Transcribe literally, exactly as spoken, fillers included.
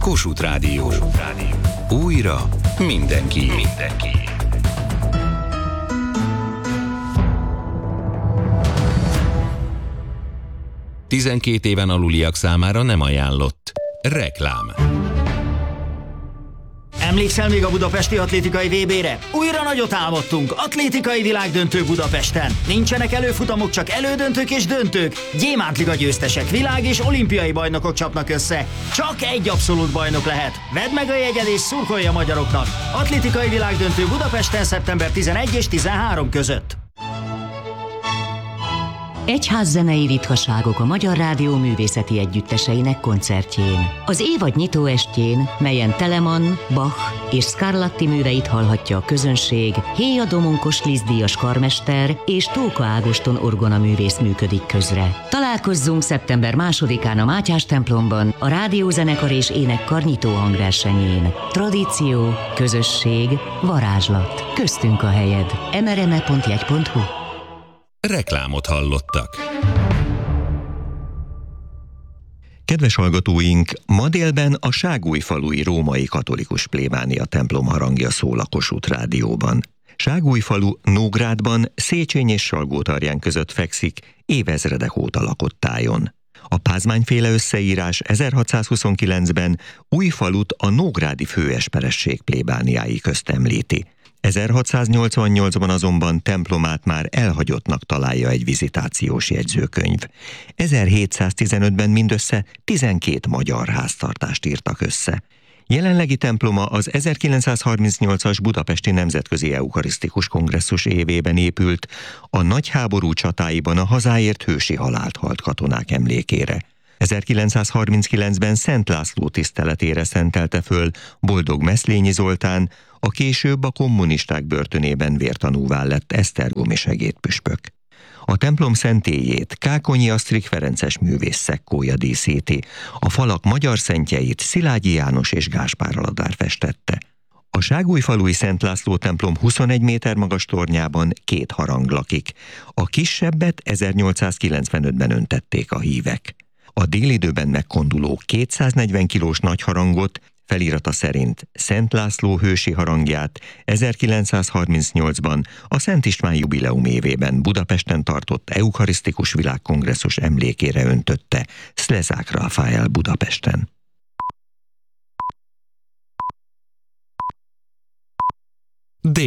Kossuth Rádió. Újra mindenki. mindenki. tizenkét éven aluliak számára nem ajánlott. Reklám. Emlékszel még a budapesti atlétikai vé bére? Újra nagyot álmodtunk, atlétikai világdöntő Budapesten. Nincsenek előfutamok, csak elődöntők és döntők. Gyémántliga győztesek, világ és olimpiai bajnokok csapnak össze. Csak egy abszolút bajnok lehet. Vedd meg a jegyed és szurkolj a magyaroknak. Atlétikai világdöntő Budapesten szeptember tizenegy és tizenhárom között. Egyházzenei ritkaságok a Magyar Rádió művészeti együtteseinek koncertjén. Az évad nyitó estjén, melyen Telemann, Bach és Scarlatti műveit hallhatja a közönség, Héja Domonkos Liszt-díjas karmester és Tóka Ágoston orgonaművész működik közre. Találkozzunk szeptember másodikán a Mátyás templomban a rádiózenekar és énekkar nyitó hangversenyén. Tradíció, közösség, varázslat. Köztünk a helyed. em er em e pont jegy pont hu. Reklámot hallottak. Kedves hallgatóink, ma délben a Ságújfalui római katolikus plébánia templom harangja szól a Kossuth Rádióban. Ságújfalu Nógrádban, Széchenyi és Salgótarján között fekszik évezredek óta lakott tájon. A Pázmányféle összeírás ezerhatszázhuszonkilencben Újfalut a nógrádi főesperesség plébániái közt említi. ezerhatszáznyolcvannyolcban azonban templomát már elhagyottnak találja egy vizitációs jegyzőkönyv. ezerhétszáztizenötben mindössze tizenkét magyar háztartást írtak össze. Jelenlegi temploma az ezerkilencszázharmincnyolcas Budapesti Nemzetközi Eukarisztikus Kongresszus évében épült, a nagy háború csatáiban a hazáért hősi halált halt katonák emlékére. ezerkilencszázharminckilencben Szent László tiszteletére szentelte föl Boldog Meszlényi Zoltán, a később a kommunisták börtönében vértanúvá lett esztergomi segédpüspök. A templom szentélyét Kákonyi Asztrik ferences művész szekkója díszíti, a falak magyar szentjeit Szilágyi János és Gáspár Aladár festette. A Ságújfalui Szent László templom huszonegy méter magas tornyában két harang lakik, a kisebbet ezernyolcszázkilencvenötben öntették a hívek. A délidőben megkonduló kétszáznegyven kilós nagy harangot, felirata szerint Szent László hősi harangját ezerkilencszázharmincnyolcban a Szent István jubileum évében Budapesten tartott eukarisztikus világkongresszus emlékére öntötte Szlezák Ráfael Budapesten.